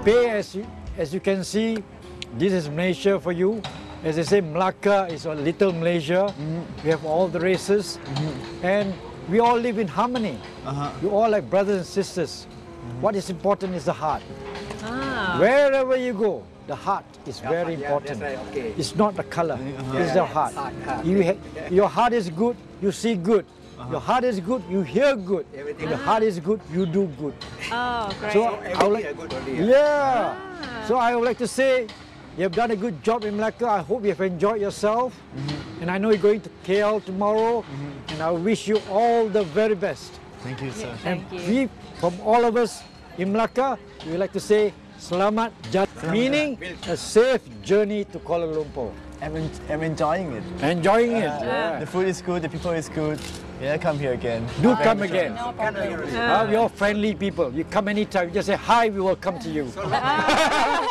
pay as you can see. This is Malaysia for you. As they say, Melaka is a little Malaysia. We have all the races, and we all live in harmony. We all like brothers and sisters. What is important is the heart. Wherever you go, the heart is very important. That's right, okay. It's not the color, it's the heart. Your heart is good, you see good. Your heart is good, you hear good. If your heart is good, you do good. Oh, great. So I would like, So I would like to say, you have done a good job in Melaka. I hope you have enjoyed yourself. And I know you're going to KL tomorrow. And I wish you all the very best. Thank you, sir. And Thank you. we, from all of us in Melaka, we would like to say Selamat Jalan, meaning a safe journey to Kuala Lumpur. I'm enjoying it. Enjoying it. Yeah. The food is good, the people is good. Yeah, come here again. Do come again. No problem. We're all friendly people. You come anytime. You just say hi, we will come to you.